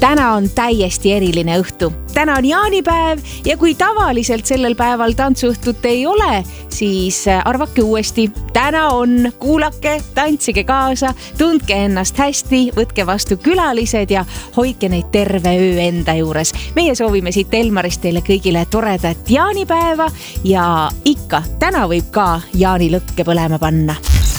täna on täiesti eriline õhtu. Täna on jaanipäev ja kui tavaliselt sellel päeval tantsuõhtut ei ole, siis arvake uuesti. Täna on, kuulake, tantsige kaasa, tundke ennast hästi, võtke vastu külalised ja hoidke neid terve öö enda juures. Meie soovime siit Elmarist teile kõigile toredat jaanipäeva ja ikka, täna võib ka jaanilõkke põlema panna.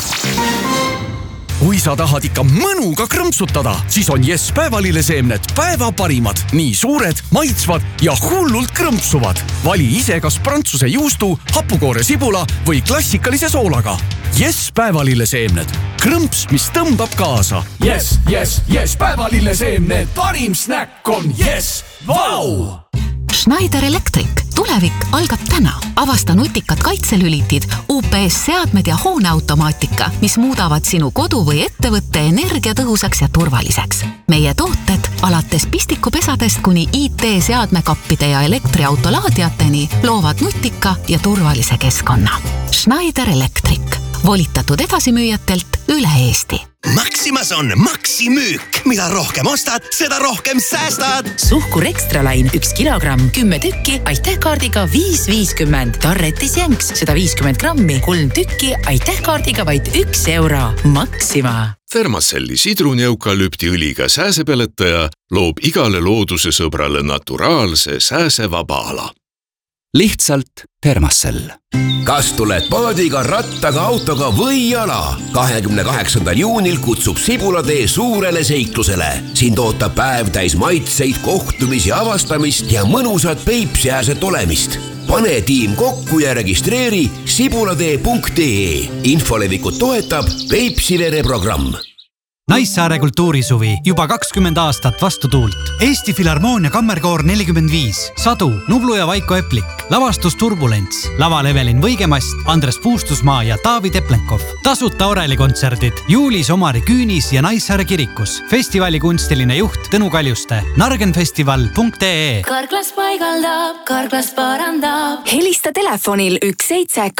Kui sa tahad ikka mõnuga krõmpsutada, siis on Yes päevalilleseemned päeva parimad. Nii suured, maitsvad ja hullult krõmpsuvad. Vali ise kas prantsuse juustu, hapukoore sibula või klassikalise soolaga. Yes päevalilleseemned. Krõmps, mis tõmbab kaasa. Yes, päevalilleseemned. Parim snäkk on Yes. Vau! Schneider Electric. Tulevik algab täna. Avasta nutikad kaitselülitid, UPS-seadmed ja hooneautomaatika, mis muudavad sinu kodu või ettevõtte energiatõhusaks ja turvaliseks. Meie tooted alates pistikupesadest kuni IT-seadmekappide ja elektriautolaadiateni loovad nutika ja turvalise keskkonna. Schneider Electric. Volitatud edasimüüjatelt üle Eesti. Maximas on maksimüük. Mida rohkem ostad, seda rohkem säästad. Suhkur Extralain 1 kilogramm, 10 tükki, aitähkaardiga 5,50. Tarretis jänks 150 grammi, 3 tükki, aitähkaardiga vaid 1 euro. Maxima. Thermacelli sidrunieukalüptiõliga sääsepeletaja loob igale looduse sõbrale naturaalse sääsevaba ala. Lihtsalt Thermacell. Kas tuled paadiga, rattaga, autoga või jala? 28. juunil kutsub Sibulatee suurele seiklusele. Sind ootab päev täis maitseid, kohtumisi, avastamist ja mõnusat Peipsiääset olemist. Pane tiim kokku ja registreeri sibulatee.ee. Infolevikut toetab Peipsivere programm. Naissaare kultuurisuvi juba 20 aastat vastu tuult. Eesti Filharmoonia Kammerkoor 45, Sadu, Nublu ja Vaiko Eplik, lavastus Turbulents, laval Evelin Võigemast, Andres Puustusmaa ja Taavi Teplenkov. Tasuta orelikontserdid juulis Omari Küünis ja Naissaare kirikus. Festivali kunstiline juht Tõnu Kaljuste. Nargenfestival.ee. Karklas paigaldab, karklas parandab. Helista telefonil 17